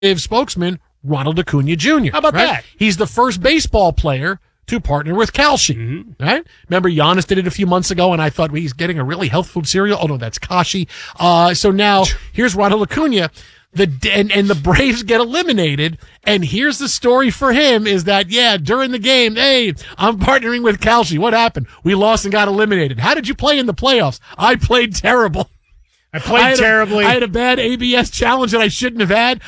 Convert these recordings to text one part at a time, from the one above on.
spokesman, Ronald Acuna Jr. How about that? He's the first baseball player to partner with Kalshi, right? Remember, Giannis did it a few months ago, and I thought, well, he's getting a really health food cereal. Oh, no, that's Kashi. So now, here's Ronald Acuna. And the Braves get eliminated, and here's the story for him is that, during the game, hey, I'm partnering with Kalshi. What happened? We lost and got eliminated. How did you play in the playoffs? I played terrible. I played terribly. I had a bad ABS challenge that I shouldn't have had.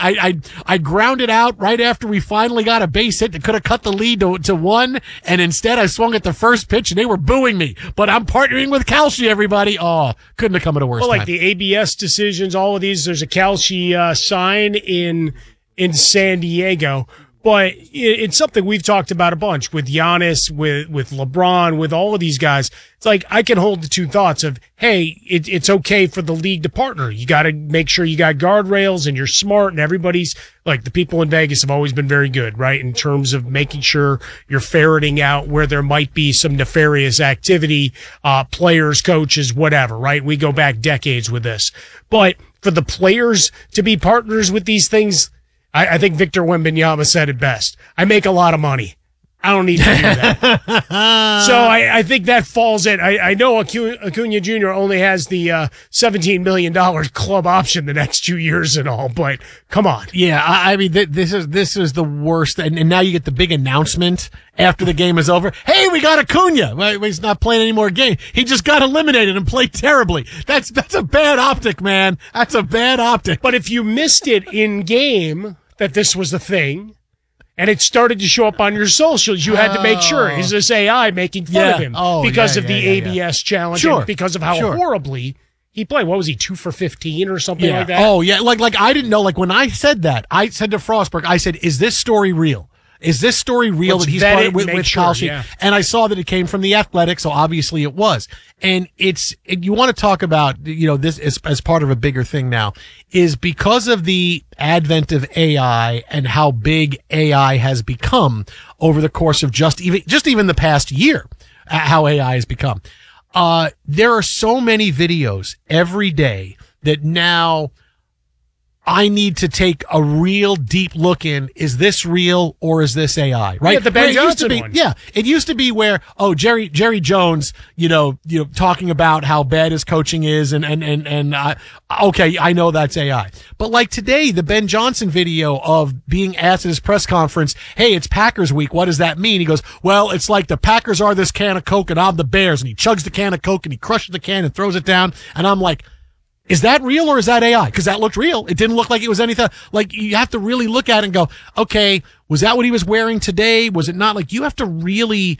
I grounded out right after we finally got a base hit that could have cut the lead to 1, and instead I swung at the first pitch and they were booing me. But I'm partnering with Kalshi, everybody. Oh, couldn't have come at a worse time. Like the ABS decisions, all of these, there's a Kalshi sign in San Diego. But it's something we've talked about a bunch with Giannis, with LeBron, with all of these guys. It's like I can hold the two thoughts of, hey, it's okay for the league to partner. You got to make sure you got guardrails and you're smart, and everybody's like the people in Vegas have always been very good, right? In terms of making sure you're ferreting out where there might be some nefarious activity, players, coaches, whatever, right? We go back decades with this. But for the players to be partners with these things, I think Victor Wembanyama said it best. I make a lot of money. I don't need to do that. So I think that falls in. I know Acuna Jr. only has the $17 million club option the next 2 years and all, but come on. Yeah, I mean, this is the worst. And now you get the big announcement after the game is over. Hey, we got Acuna. Well, he's not playing any more game. He just got eliminated and played terribly. That's a bad optic, man. That's a bad optic. But if you missed it in game that this was the thing, and it started to show up on your socials, you had to make sure, is this AI making fun of him because of the ABS challenge and because of how horribly he played? What was he, 2 for 15 or something like that? Oh, yeah. Like I didn't know. Like when I said that, I said to Frostberg, I said, is this story real? Is this story real that he's part with Kalshi? Yeah. And I saw that it came from The Athletic, so obviously it was. And you want to talk about, this as part of a bigger thing now, is because of the advent of AI and how big AI has become over the course of just even the past year, how AI has become. There are so many videos every day that now I need to take a real deep look in, is this real or is this AI? Right? Yeah, the Ben Johnson one. Yeah. It used to be where, Jerry Jones, talking about how bad his coaching is and okay, I know that's AI. But like today, the Ben Johnson video of being asked at his press conference, hey, it's Packers week. What does that mean? He goes, well, it's like the Packers are this can of Coke and I'm the Bears. And he chugs the can of Coke and he crushes the can and throws it down. And I'm like, is that real or is that AI? Because that looked real. It didn't look like it was anything. Like, you have to really look at it and go, okay, was that what he was wearing today? Was it not? Like, you have to really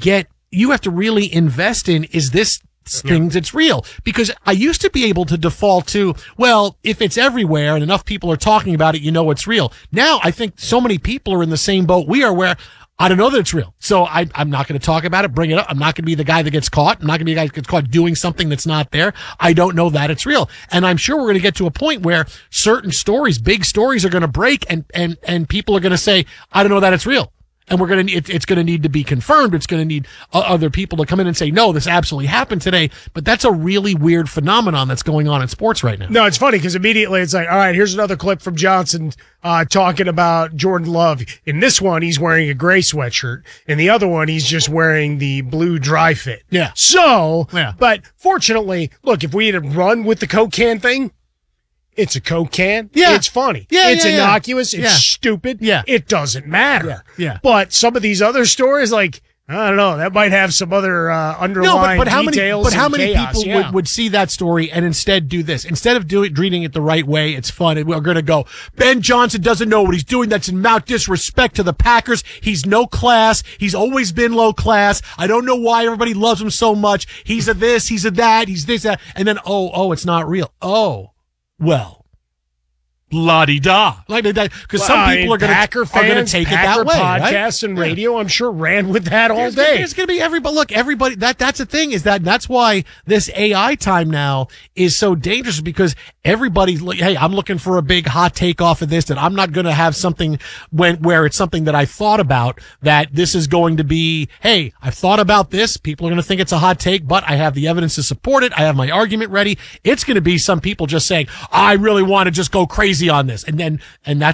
invest in, is this thing that's real? Because I used to be able to default to, well, if it's everywhere and enough people are talking about it, it's real. Now, I think so many people are in the same boat we are where I don't know that it's real. So I'm not going to talk about it, bring it up. I'm not going to be the guy that gets caught. I'm not going to be the guy that gets caught doing something that's not there. I don't know that it's real. And I'm sure we're going to get to a point where certain stories, big stories, are going to break and people are going to say, I don't know that it's real. And it's going to need to be confirmed. It's going to need other people to come in and say, no, this absolutely happened today. But that's a really weird phenomenon that's going on in sports right now. No, it's funny because immediately it's like, all right, here's another clip from Johnson talking about Jordan Love. In this one, he's wearing a gray sweatshirt. In the other one, he's just wearing the blue dry fit. Yeah. But fortunately, look, if we had run with the Coke can thing, it's a Coke can. Yeah. It's funny. Yeah, it's innocuous. It's stupid. Yeah. It doesn't matter. Yeah. But some of these other stories, like, I don't know, that might have some other underlying details. But how many chaos, people would see that story and instead do this? Instead of reading it the right way, it's fun. And we're going to go, Ben Johnson doesn't know what he's doing. That's in mount disrespect to the Packers. He's no class. He's always been low class. I don't know why everybody loves him so much. He's a this, he's a that, he's this, that. And then, it's not real. Oh. Well, la-di-da. Like that, because some people are going to take it that way. Podcasts and radio, I'm sure, ran with that all day. There's going to be everybody. Look, everybody. That's the thing is that's why this AI time now is so dangerous because everybody's like, hey, I'm looking for a big hot take off of this, that I'm not going to have something where it's something that I thought about, that this is going to be, hey, I've thought about this. People are going to think it's a hot take, but I have the evidence to support it. I have my argument ready. It's going to be some people just saying, I really want to just go crazy crazy on this. And that's